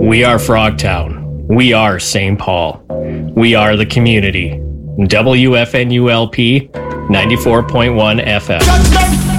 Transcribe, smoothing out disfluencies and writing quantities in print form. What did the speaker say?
We are Frogtown. We are St. Paul. We are the community. WFNULP 94.1 FM.